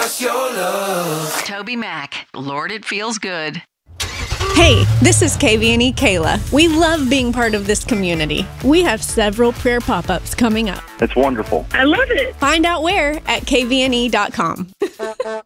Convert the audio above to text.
what's your love? Toby Mac, Lord, it feels good. Hey, this is KVNE Kayla. We love being part of this community. We have several prayer pop-ups coming up. It's wonderful. I love it. Find out where at kvne.com.